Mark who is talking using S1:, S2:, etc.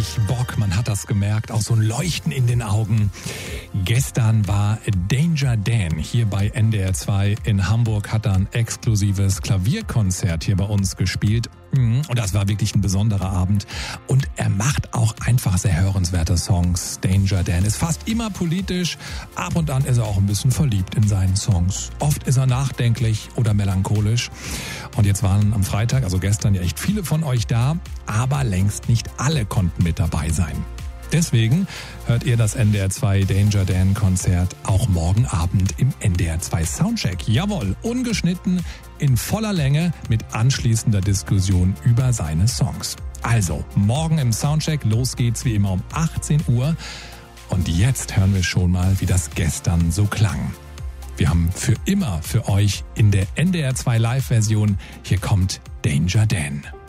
S1: Bock, man hat das gemerkt, auch so ein Leuchten in den Augen. Gestern war Danger Dan hier bei NDR 2 in Hamburg, hat er ein exklusives Klavierkonzert hier bei uns gespielt. Und das war wirklich ein besonderer Abend. Und er macht auch einfach sehr hörenswerte Songs. Danger Dan ist fast immer politisch. Ab und an ist er auch ein bisschen verliebt in seinen Songs. Oft ist er nachdenklich oder melancholisch. Und jetzt waren am Freitag, also gestern, ja echt viele von euch da. Aber längst nicht alle konnten mit dabei sein. Deswegen hört ihr das NDR 2 Danger Dan Konzert auch morgen Abend im NDR 2 Soundcheck. Jawohl, ungeschnitten, in voller Länge mit anschließender Diskussion über seine Songs. Also, morgen im Soundcheck, los geht's wie immer um 18 Uhr. Und jetzt hören wir schon mal, wie das gestern so klang. Wir haben für immer für euch in der NDR 2 Live-Version, hier kommt Danger Dan.